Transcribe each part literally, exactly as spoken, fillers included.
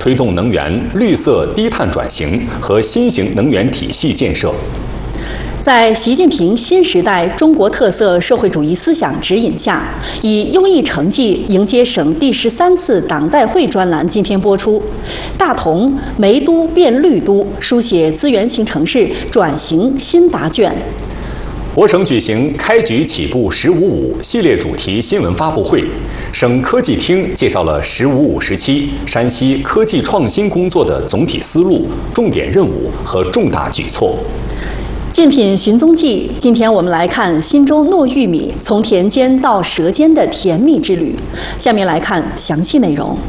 推动能源绿色低碳转型和新型能源体系建设。 在习近平新时代中国特色社会主义思想指引下，以优异成绩迎接省第十三次党代会专栏今天播出。大同煤都变绿都，书写资源型城市转型新答卷。 我省举行开局起步“十五五”系列主题新闻发布会，省科技厅介绍了“十五五”时期山西科技创新工作的总体思路、重点任务和重大举措。 竞品寻踪记，今天我们来看忻州糯玉米从田间到舌尖的甜蜜之旅。下面来看详细内容。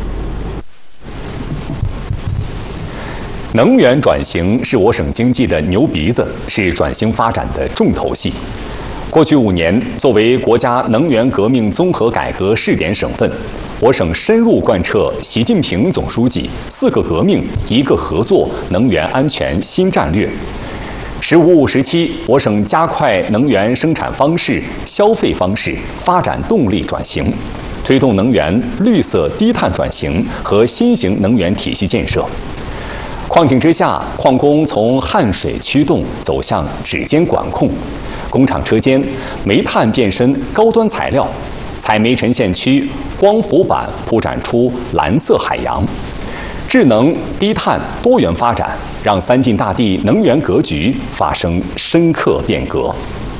能源转型是我省经济的牛鼻子，是转型发展的重头戏。过去五年，作为国家能源革命综合改革试点省份，我省深入贯彻习近平总书记“四个革命、一个合作”能源安全新战略。十五五时期，我省加快能源生产方式、消费方式发展动力转型，推动能源绿色低碳转型和新型能源体系建设。矿井之下，矿工从汗水驱动走向指尖管控，工厂车间煤炭变身高端材料，采煤沉线区光伏板铺展出蓝色海洋。智能低碳多元发展，让三晋大地能源格局发生深刻变革。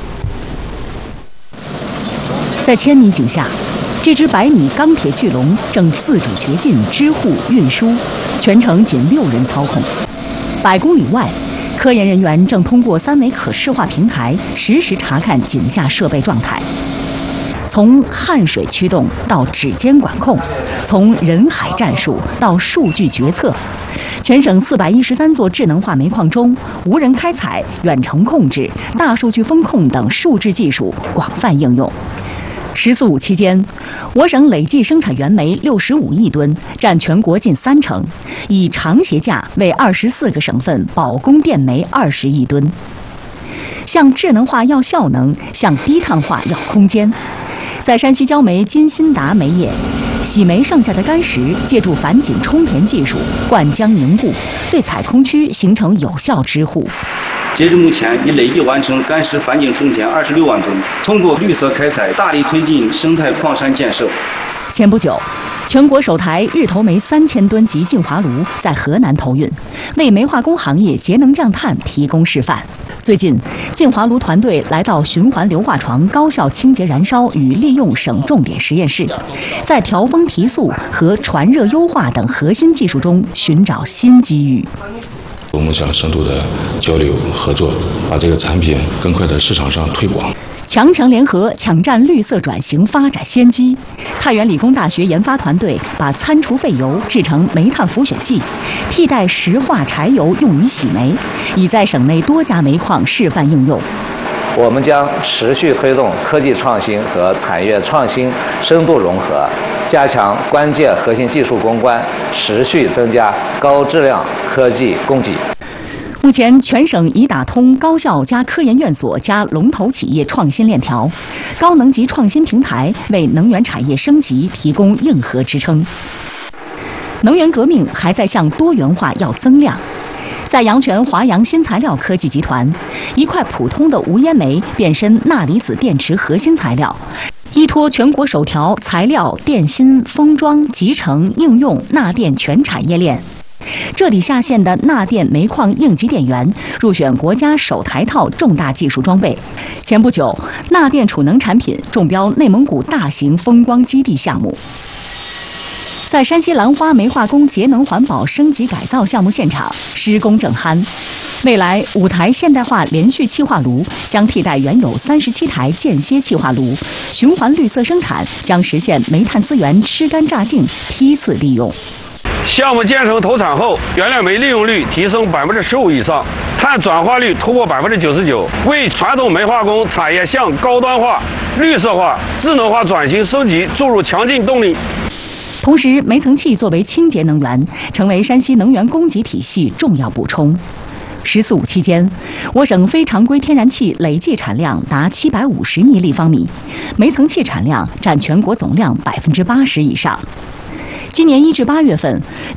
在千米井下，这只百米钢铁巨龙正自主掘进、支护、运输，全程仅六人操控。百公里外，科研人员正通过三维可视化平台实时查看井下设备状态。从汗水驱动到指尖管控，从人海战术到数据决策，全省四百一十三座智能化煤矿中，无人开采、远程控制、大数据风控等数字技术广泛应用。十四五期间，我省累计生产原煤六十五亿吨，占全国近三成，以长协价为二十四个省份保供电煤二十亿吨。向智能化要效能，向低碳化要空间。在山西焦煤金新达煤业，洗煤剩下的干石借助反井充填技术灌浆凝固，对采空区形成有效支护。 截至目前，已累计完成干石反井充填二十六万吨。通过绿色开采，大力推进生态矿山建设。 前不久，全国首台日投煤三千吨级净化炉在河南投运，为煤化工行业节能降碳提供示范。最近，净化炉团队来到循环硫化床高效清洁燃烧与利用省重点实验室，在调风提速和传热优化等核心技术中寻找新机遇。 我们想深度的交流合作，把这个产品更快的市场上推广。 强强联合，抢占绿色转型发展先机。太原理工大学研发团队把餐厨废油制成煤炭浮选剂，替代石化柴油用于洗煤，已在省内多家煤矿示范应用。 我们将持续推动科技创新和产业创新深度融合，加强关键核心技术攻关，持续增加高质量科技供给。 目前，全省已打通高校加科研院所加龙头企业创新链条，高能级创新平台为能源产业升级提供硬核支撑。能源革命还在向多元化要增量。在阳泉华阳新材料科技集团，一块普通的无烟煤变身钠离子电池核心材料，依托全国首条材料、电芯、封装、集成、应用钠电全产业链。这里下线的钠电煤矿应急电源入选国家首台套重大技术装备。前不久，钠电储能产品中标内蒙古大型风光基地项目。在山西兰花煤化工节能环保升级改造项目现场，施工正酣。未来五台现代化连续气化炉将替代原有三十七台间歇气化炉，循环绿色生产将实现煤炭资源吃干榨净批次利用。 项目建成投产后，原料煤利用率提升百分之十五以上，碳转化率突破百分之九十九，为传统煤化工产业向高端化、绿色化、智能化转型升级注入强劲动力。 同时，煤层气作为清洁能源，成为山西能源供给体系重要补充。十四五期间，我省非常规天然气累计产量达七百五十亿立方米，煤层气产量占全国总量百分之八十以上。今年一至八月份，